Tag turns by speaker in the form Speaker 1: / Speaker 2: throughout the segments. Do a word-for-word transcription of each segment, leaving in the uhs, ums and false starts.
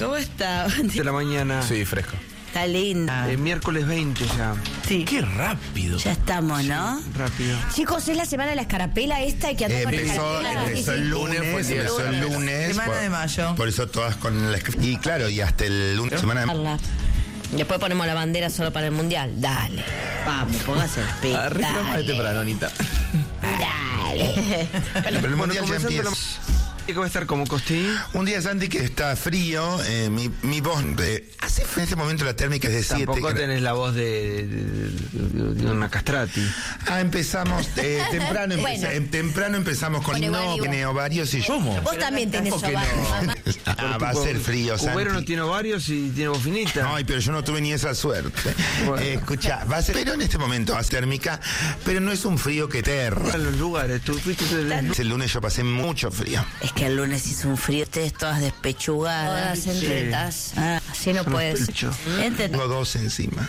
Speaker 1: ¿Cómo está?
Speaker 2: De la mañana.
Speaker 3: Sí, fresco.
Speaker 1: Está linda.
Speaker 2: Eh, miércoles veinte ya.
Speaker 1: Sí.
Speaker 3: Qué rápido.
Speaker 1: Ya estamos, ¿no?
Speaker 2: Sí, rápido.
Speaker 4: Chicos, es la semana de la escarapela esta que anda
Speaker 5: Eh,
Speaker 4: con
Speaker 5: empezó,
Speaker 4: escarapela.
Speaker 5: empezó el lunes, empezó el lunes.
Speaker 6: Semana
Speaker 5: por,
Speaker 6: de mayo.
Speaker 5: Por eso todas con la escarapela. Y claro, y hasta el lunes, semana de mayo.
Speaker 4: Después ponemos la bandera solo para el mundial. Dale.
Speaker 1: Vamos, póngase el pecho.
Speaker 3: Arriba más de temprano, Anita.
Speaker 4: Dale.
Speaker 5: Pero el
Speaker 2: Bueno,
Speaker 5: mundial ya
Speaker 2: comenzando
Speaker 5: empieza.
Speaker 2: la... ¿Qué va a estar como Costi?
Speaker 5: Un día, Santi, que está frío, eh, mi, mi voz, eh, hace en este momento la térmica es de siete.
Speaker 2: Tampoco tenés la voz de, de, de- de una castrati.
Speaker 5: Ah, empezamos, eh, temprano, empeza-
Speaker 4: Bueno.
Speaker 5: em- temprano empezamos con,
Speaker 4: Con
Speaker 5: no,
Speaker 4: ovario.
Speaker 5: tiene ovarios y yo.
Speaker 3: ¿Cómo?
Speaker 4: Vos también tenés
Speaker 5: ¿Por qué
Speaker 4: ovario,
Speaker 5: no?
Speaker 4: mamá.
Speaker 5: Ah, va a ser frío,
Speaker 2: Cubero no
Speaker 5: Santi.
Speaker 2: tiene ovarios y tiene voz finita.
Speaker 5: Ay, pero yo no tuve ni esa suerte.
Speaker 2: Bueno.
Speaker 5: Eh, escucha, va a ser, pero en este momento va a ser térmica, pero no es un frío que terra.
Speaker 2: En los lugares, tú fuiste de...
Speaker 5: El lunes yo pasé mucho frío.
Speaker 1: Es que el lunes hizo un frío, ustedes todas despechugadas.
Speaker 4: Todas entretas.
Speaker 1: Ah,
Speaker 4: Así no puede ser.
Speaker 2: pecho.
Speaker 1: Entendés.
Speaker 5: Tengo dos encima.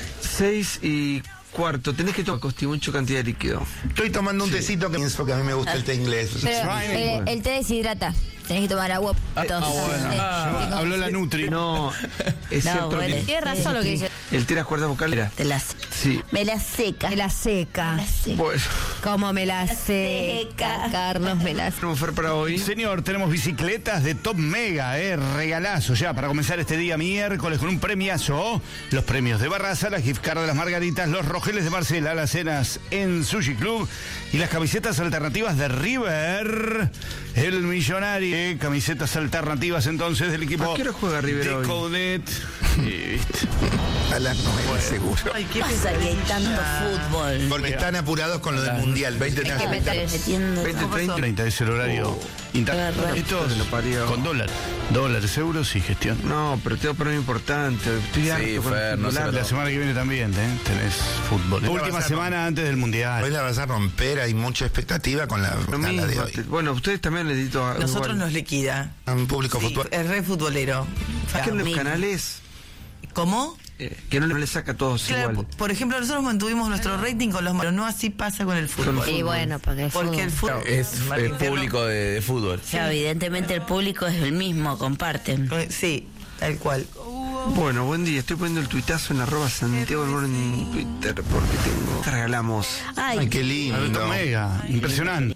Speaker 2: Seis y cuarto. Tenés que tomar, Costi, mucha cantidad de líquido.
Speaker 5: Estoy tomando un tecito que pienso que a mí me gusta el té inglés.
Speaker 4: Pero el, el té deshidrata. Tenés que tomar agua. Entonces, eh,
Speaker 3: Ah, habló la Nutri.
Speaker 2: No, es
Speaker 1: No,
Speaker 2: cierto
Speaker 1: bueno.
Speaker 2: que
Speaker 4: Tiene razón lo que dice.
Speaker 2: el té de las cuerdas vocales era...
Speaker 1: Te las...
Speaker 2: Sí.
Speaker 1: Me la seca.
Speaker 4: Me la seca.
Speaker 2: Bueno,
Speaker 4: Como me la seca. Carlos me la seca.
Speaker 2: tenemos Fer para hoy.
Speaker 3: Señor, tenemos bicicletas de Top Mega, eh, regalazo ya para comenzar este día miércoles con un premiazo. Los premios de Barraza, la gift card de las Margaritas, los rojeles de Marcela, las cenas en Sushi Club y las camisetas alternativas de River, el millonario. Eh, camisetas alternativas entonces del equipo
Speaker 2: ¿A qué hora juega River
Speaker 3: de
Speaker 2: hoy?
Speaker 3: Coudet. Sí, viste.
Speaker 5: A las nueve, seguro.
Speaker 1: Ay, ¿qué pasa que hay tanto fútbol?
Speaker 5: Porque están apurados con lo del mundial. veinte
Speaker 4: que meter-
Speaker 1: Metiendo...
Speaker 2: veinte, treinta.
Speaker 3: treinta es el horario interno.
Speaker 1: Qué
Speaker 3: Esto
Speaker 2: Se lo parió.
Speaker 3: con dólares. Dólares, euros y gestión.
Speaker 2: No, pero tengo premio importante. Estoy harto con el
Speaker 3: Fer, no sé,
Speaker 2: titular.
Speaker 3: la semana que viene también, ¿eh? Tenés fútbol.
Speaker 5: Hoy la
Speaker 3: Última
Speaker 5: vas a
Speaker 3: semana antes del Mundial.
Speaker 5: Hoy la vas a romper, hay mucha expectativa con la
Speaker 2: Lo
Speaker 5: gala de
Speaker 2: mismo,
Speaker 5: hoy.
Speaker 2: te- Bueno, ustedes también necesito... a-
Speaker 6: Nosotros
Speaker 2: igual.
Speaker 6: nos liquida.
Speaker 5: A un público
Speaker 6: Sí,
Speaker 5: fútbol.
Speaker 6: es re futbolero.
Speaker 2: ¿Qué en los
Speaker 1: Mil.
Speaker 2: canales?
Speaker 6: ¿Cómo?
Speaker 2: eh, que no le saca a todos
Speaker 6: Claro,
Speaker 2: igual.
Speaker 6: por ejemplo, nosotros mantuvimos nuestro rating con los pero no así pasa con el fútbol.
Speaker 4: Y bueno, porque el
Speaker 6: Porque el
Speaker 4: fútbol.
Speaker 6: fútbol
Speaker 7: Es,
Speaker 6: Martín
Speaker 7: es
Speaker 6: Fierro-
Speaker 7: público de, de fútbol.
Speaker 1: Ya, evidentemente el público es el mismo, comparten.
Speaker 6: Sí, tal cual.
Speaker 2: Bueno, buen día. Estoy poniendo el tuitazo en arroba Santiago del Moro en Twitter porque tengo... Te regalamos.
Speaker 5: Ay, qué
Speaker 3: A ver,
Speaker 5: lindo.
Speaker 3: Top Mega, impresionante.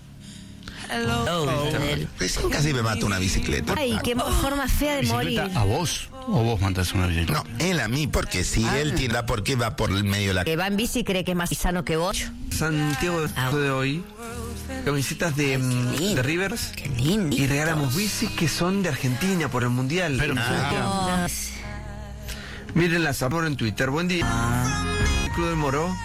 Speaker 1: Oh, el-
Speaker 5: Recién casi me mata una bicicleta.
Speaker 4: Ay, qué forma fea de morir.
Speaker 3: ¿Bicicleta a vos o vos mandás una bicicleta?
Speaker 5: No, él a mí, porque si él tira, ¿por qué va por el medio de la...
Speaker 4: Que va en bici y cree que es más sano que vos.
Speaker 2: Santiago de hoy. Camisetas de, mm,
Speaker 1: lindo.
Speaker 2: de Rivers.
Speaker 1: Qué lindo.
Speaker 2: Y regalamos bicis que son de Argentina por el Mundial.
Speaker 3: Pero-
Speaker 2: Ah. Miren las amor en Twitter. Buen día. Club del Moro.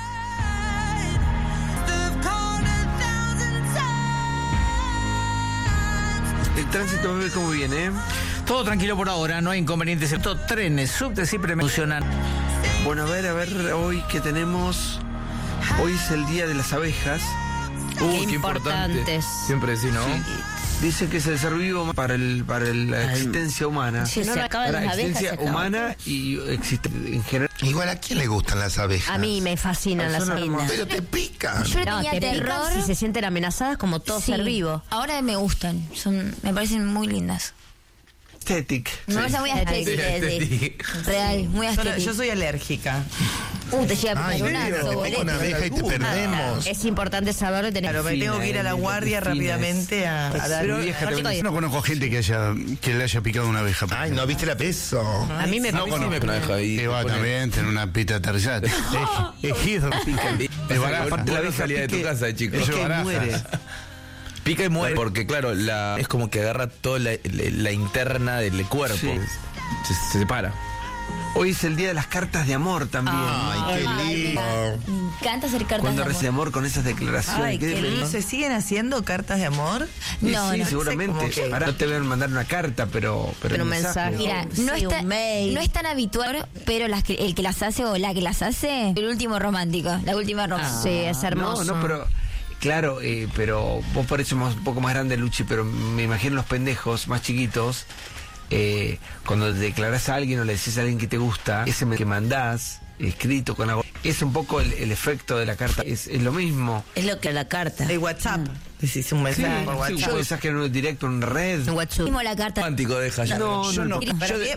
Speaker 2: El tránsito, bebé, ¿cómo viene? eh?
Speaker 7: Todo tranquilo por ahora, no hay inconvenientes, excepto trenes, subtes siempre me funcionan.
Speaker 2: Bueno, a ver, a ver, hoy que tenemos. Hoy es el día de las abejas.
Speaker 4: Qué importantes.
Speaker 7: Siempre sí, ¿no?
Speaker 2: Dice que es el ser vivo para, el, para el- la existencia humana.
Speaker 1: Sí,
Speaker 4: No,
Speaker 1: se
Speaker 4: no,
Speaker 1: acaban
Speaker 2: Para
Speaker 1: las
Speaker 2: la
Speaker 1: abejas. se
Speaker 2: existencia
Speaker 1: acaban.
Speaker 2: humana y existe en general.
Speaker 5: Igual, ¿a quién le gustan las abejas?
Speaker 4: A mí me fascinan las
Speaker 2: Son
Speaker 4: abejas.
Speaker 2: hermosas.
Speaker 5: Pero te pican.
Speaker 8: Yo
Speaker 4: No,
Speaker 8: tenía
Speaker 4: te
Speaker 8: terror.
Speaker 4: pican si se sienten amenazadas como todo
Speaker 8: Sí.
Speaker 4: ser vivo.
Speaker 8: Ahora me gustan, son, me parecen muy lindas.
Speaker 2: Estética.
Speaker 8: Me parecen muy estéticas. Real, muy
Speaker 6: Yo, yo
Speaker 8: estéticas.
Speaker 6: soy alérgica.
Speaker 8: Uh, te llega a
Speaker 5: Ay,
Speaker 8: picar un
Speaker 5: mira,
Speaker 8: aso,
Speaker 5: te pica una abeja y te perdemos.
Speaker 4: Es importante saberlo y tener.
Speaker 6: Claro, me tengo que ir a la guardia rápidamente a, a dar.
Speaker 2: Pero vieja
Speaker 4: Pero,
Speaker 2: también.
Speaker 3: Yo no conozco gente que haya que le haya picado una abeja.
Speaker 5: Ay, ¿no viste la peso?
Speaker 4: A mí me
Speaker 3: No
Speaker 4: parece.
Speaker 3: conozco.
Speaker 7: Una abeja ahí.
Speaker 3: Que va también, tener una pita aterrizada. Ejido. Es barato.
Speaker 2: Aparte la
Speaker 7: La
Speaker 2: abeja
Speaker 7: salida de tu
Speaker 2: pique-
Speaker 7: casa, de chico.
Speaker 2: Es
Speaker 3: Eso
Speaker 2: que
Speaker 3: baraja.
Speaker 2: muere.
Speaker 7: Pica y muere. Porque claro, la, es como que agarra toda la, la- la interna del cuerpo.
Speaker 2: Sí.
Speaker 7: Se, se separa.
Speaker 2: Hoy es el día de las cartas de amor también.
Speaker 5: Ay, qué
Speaker 8: Ay,
Speaker 5: lindo.
Speaker 8: me encanta hacer cartas
Speaker 2: Cuando
Speaker 8: de amor.
Speaker 2: recibe amor con esas declaraciones.
Speaker 6: Ay,
Speaker 2: ¿Qué
Speaker 6: qué
Speaker 2: le-
Speaker 6: lindo. ¿Se siguen haciendo cartas de amor?
Speaker 2: Y
Speaker 8: No,
Speaker 2: sí,
Speaker 8: no.
Speaker 2: seguramente.
Speaker 6: Como que-
Speaker 2: Ahora no te van a mandar una carta, pero. Pero,
Speaker 4: Pero
Speaker 2: un
Speaker 4: un mensaje.
Speaker 8: Mira,
Speaker 1: Sí,
Speaker 8: no, está,
Speaker 1: un mail.
Speaker 8: no es tan habitual, pero las que, el que las hace o la que las hace, el último romántico, la última romántica.
Speaker 4: Sí, es hermoso.
Speaker 2: No, no, pero. Claro, eh, pero vos pareces más- un poco más grande, Luchi, pero me imagino los pendejos más chiquitos. Eh, cuando declarás a alguien o le decís a alguien que te gusta, ese que mandás, escrito con algo, es un poco el, el efecto de la carta. Es, es lo mismo.
Speaker 1: Es lo que la carta.
Speaker 6: De WhatsApp. Decís un mensaje por
Speaker 2: Sí,
Speaker 6: WhatsApp.
Speaker 2: un mensaje en un directo, en red.
Speaker 4: En WhatsApp.
Speaker 8: Hicimos la carta.
Speaker 7: Romántico deja ya.
Speaker 2: No,
Speaker 3: Yo
Speaker 2: no,
Speaker 3: no.
Speaker 6: Para,
Speaker 3: Yo
Speaker 6: mí,
Speaker 3: de-